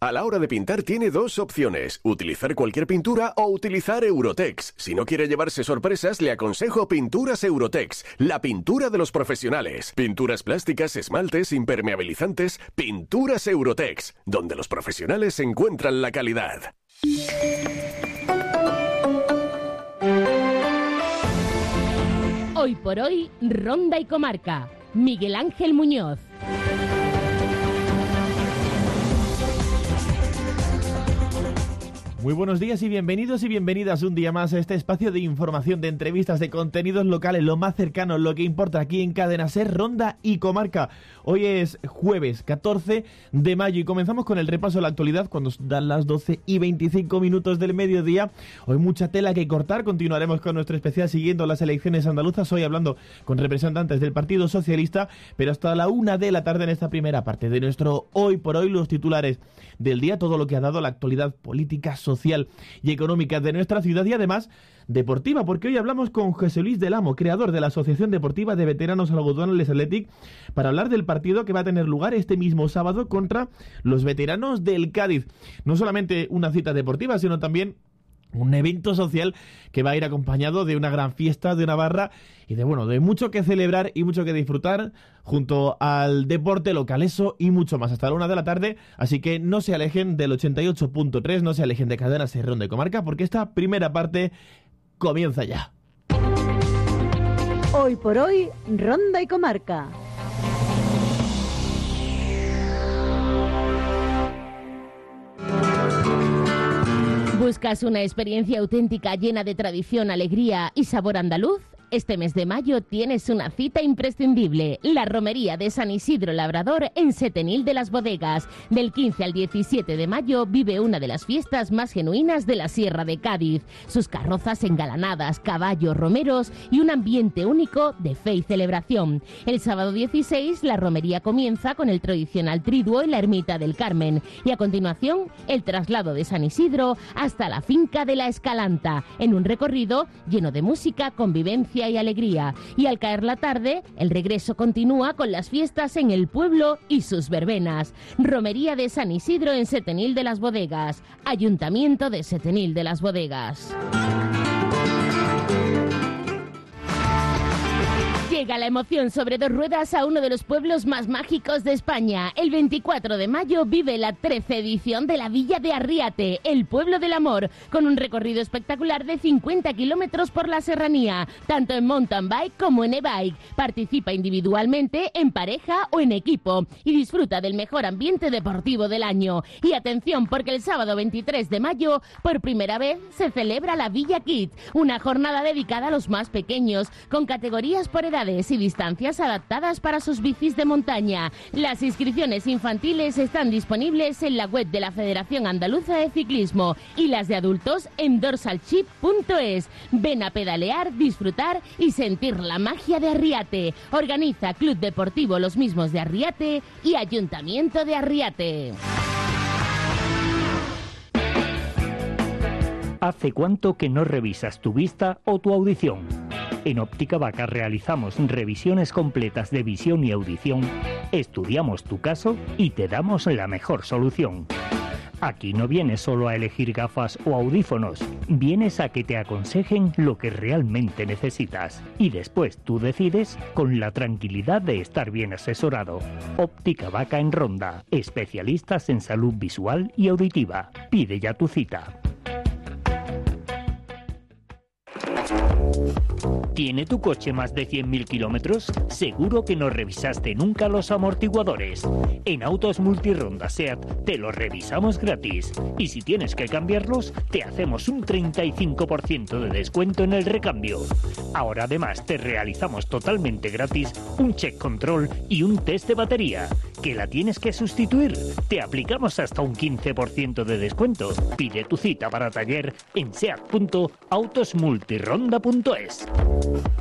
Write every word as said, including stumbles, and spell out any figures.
A la hora de pintar tiene dos opciones, utilizar cualquier pintura o utilizar Eurotex. Si no quiere llevarse sorpresas, le aconsejo Pinturas Eurotex, la pintura de los profesionales. Pinturas plásticas, esmaltes, impermeabilizantes, Pinturas Eurotex, donde los profesionales encuentran la calidad. Hoy por hoy, Ronda y Comarca. Miguel Ángel Muñoz. Muy buenos días y bienvenidos y bienvenidas un día más a este espacio de información, de entrevistas, de contenidos locales, lo más cercano, lo que importa aquí en Cadena Ser, Ronda y Comarca. Hoy es jueves catorce de mayo y comenzamos con el repaso de la actualidad cuando dan las doce y veinticinco minutos del mediodía. Hoy mucha tela que cortar, continuaremos con nuestro especial siguiendo las elecciones andaluzas, hoy hablando con representantes del Partido Socialista, pero hasta la una de la tarde en esta primera parte de nuestro Hoy por Hoy, los titulares del día, todo lo que ha dado la actualidad política, social y económica de nuestra ciudad y además deportiva, porque hoy hablamos con José Luis del Amo, creador de la Asociación Deportiva de Veteranos Algodones Athletic, para hablar del partido que va a tener lugar este mismo sábado contra los veteranos del Cádiz. No solamente una cita deportiva, sino también un evento social que va a ir acompañado de una gran fiesta, de una barra y de bueno, de mucho que celebrar y mucho que disfrutar junto al deporte local, eso y mucho más hasta la una de la tarde, así que no se alejen del ochenta y ocho punto tres, no se alejen de Cadena Ser, Ronda y Comarca, porque esta primera parte comienza ya. Hoy por hoy, Ronda y Comarca. ¿Buscas una experiencia auténtica llena de tradición, alegría y sabor andaluz? Este mes de mayo tienes una cita imprescindible, la Romería de San Isidro Labrador en Setenil de las Bodegas. Del quince al diecisiete de mayo vive una de las fiestas más genuinas de la Sierra de Cádiz. Sus carrozas engalanadas, caballos, romeros y un ambiente único de fe y celebración. El sábado dieciséis la romería comienza con el tradicional triduo en la Ermita del Carmen y a continuación el traslado de San Isidro hasta la finca de la Escalanta en un recorrido lleno de música, convivencia y alegría. Y al caer la tarde, el regreso continúa con las fiestas en el pueblo y sus verbenas. Romería de San Isidro en Setenil de las Bodegas. Ayuntamiento de Setenil de las Bodegas. Llega la emoción sobre dos ruedas a uno de los pueblos más mágicos de España. El veinticuatro de mayo vive la trece edición de la Villa de Arriate, el pueblo del amor, con un recorrido espectacular de cincuenta kilómetros por la serranía, tanto en mountain bike como en e-bike. Participa individualmente, en pareja o en equipo y disfruta del mejor ambiente deportivo del año. Y atención, porque el sábado veintitrés de mayo, por primera vez, se celebra la Villa Kids, una jornada dedicada a los más pequeños, con categorías por edad y distancias adaptadas para sus bicis de montaña. Las inscripciones infantiles están disponibles en la web de la Federación Andaluza de Ciclismo y las de adultos en dorsalchip punto es. Ven a pedalear, disfrutar y sentir la magia de Arriate. Organiza Club Deportivo Los Mismos de Arriate y Ayuntamiento de Arriate. ¿Hace cuánto que no revisas tu vista o tu audición? En Óptica Vaca realizamos revisiones completas de visión y audición, estudiamos tu caso y te damos la mejor solución. Aquí no vienes solo a elegir gafas o audífonos, vienes a que te aconsejen lo que realmente necesitas. Y después tú decides con la tranquilidad de estar bien asesorado. Óptica Vaca en Ronda, especialistas en salud visual y auditiva. Pide ya tu cita. ¿Tiene tu coche más de cien mil kilómetros? Seguro que no revisaste nunca los amortiguadores. En Autos Multironda SEAT te los revisamos gratis. Y si tienes que cambiarlos, te hacemos un treinta y cinco por ciento de descuento en el recambio. Ahora además te realizamos totalmente gratis un check control y un test de batería. ¿Que la tienes que sustituir? Te aplicamos hasta un quince por ciento de descuento. Pide tu cita para taller en seat punto autos multironda punto es.